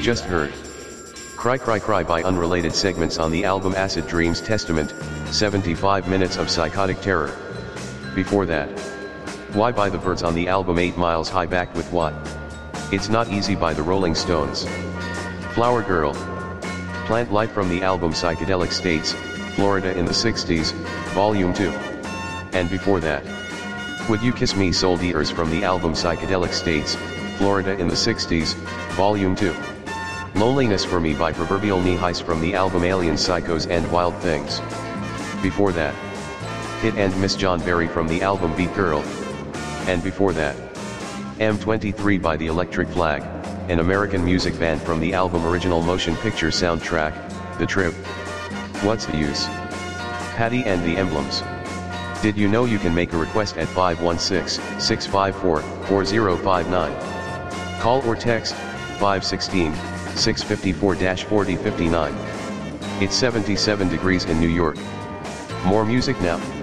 just heard Cry Cry Cry by Unrelated segments on the album Acid Dreams Testament, 75 minutes of psychotic terror. Before that, Why by the Byrds on the album 8 Miles High, back with What? It's Not Easy by the Rolling Stones. Flower Girl, Plant Life from the album Psychedelic States, Florida in the 60s, Volume 2. And before that, Would You Kiss Me Soul Eaters from the album Psychedelic States, Florida in the 60s, Volume 2. Loneliness for Me by Proverbial Knee Highs from the album Alien Psychos and Wild Things. Before that, Hit and Miss John Barry from the album Beat Girl. And before that, M23 by the Electric Flag, an American music band from the album Original Motion Picture Soundtrack, The Trip. What's the Use? Patty and the Emblems. Did you know you can make a request at 516-654-4059? Call or text 516-654-4059. It's 77 degrees in New York. More music now.